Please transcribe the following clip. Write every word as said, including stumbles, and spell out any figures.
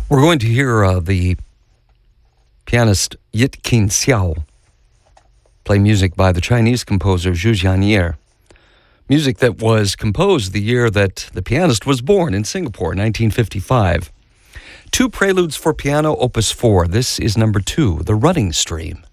We're going to hear uh, the pianist Yit Qin Xiao play music by the Chinese composer Zhu Jian'er. Music that was composed the year that the pianist was born in Singapore, nineteen fifty-five. Two preludes for piano, opus four. This is number two, The Running Stream.